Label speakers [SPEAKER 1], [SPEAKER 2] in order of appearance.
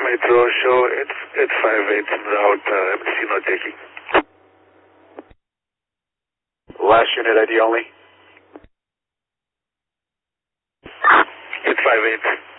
[SPEAKER 1] Metro show 858 en route, MC no taking.
[SPEAKER 2] Last unit ID only.
[SPEAKER 1] 858.